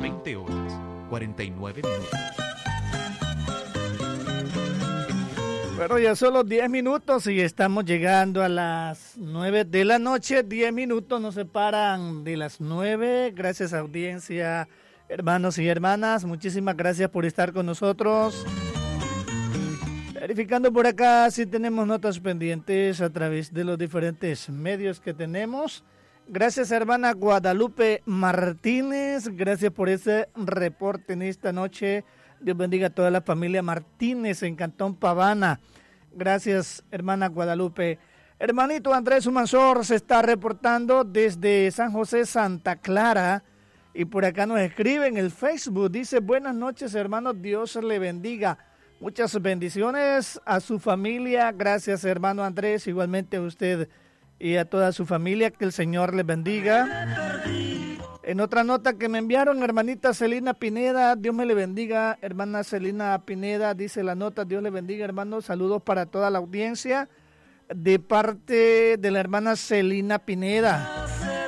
20 horas, 49 minutos. Bueno, ya son los 10 minutos y estamos llegando a las 9 de la noche. 10 minutos nos separan de las 9. Gracias, audiencia, hermanos y hermanas. Muchísimas gracias por estar con nosotros. Verificando por acá si tenemos notas pendientes a través de los diferentes medios que tenemos. Gracias, hermana Guadalupe Martínez. Gracias por ese reporte en esta noche. Dios bendiga a toda la familia Martínez en Cantón Pavana. Gracias, hermana Guadalupe. Hermanito Andrés Humansor se está reportando desde San José, Santa Clara. Y por acá nos escribe en el Facebook. Dice, buenas noches, hermanos. Dios le bendiga. Muchas bendiciones a su familia. Gracias, hermano Andrés. Igualmente a usted y a toda su familia. Que el Señor les bendiga. En otra nota que me enviaron, hermanita Celina Pineda, Dios me le bendiga, hermana Celina Pineda, dice la nota, Dios le bendiga, hermano, saludos para toda la audiencia, de parte de la hermana Celina Pineda.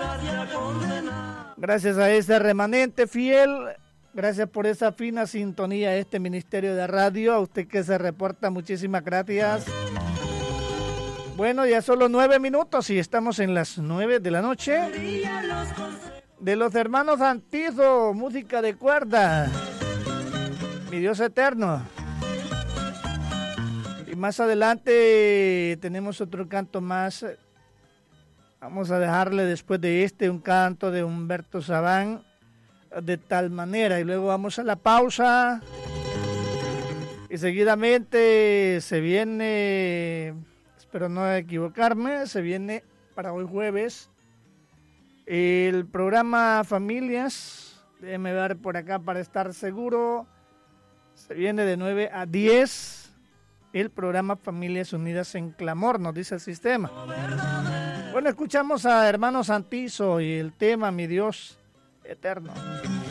Gracias a ese remanente fiel, gracias por esa fina sintonía a este ministerio de radio, a usted que se reporta, muchísimas gracias. Bueno, ya son los 9 minutos y estamos en las 9 de la noche. De los hermanos Antizo, música de cuerda, mi Dios eterno. Y más adelante tenemos otro canto más. Vamos a dejarle después de este un canto de Humberto Sabán, de tal manera. Y luego vamos a la pausa. Y seguidamente se viene, espero no equivocarme, se viene para hoy jueves el programa Familias. Déjeme ver por acá para estar seguro. Se viene de 9 a 10 el programa Familias Unidas en Clamor, nos dice el sistema. Bueno, escuchamos a hermanos Antizo y el tema Mi Dios Eterno.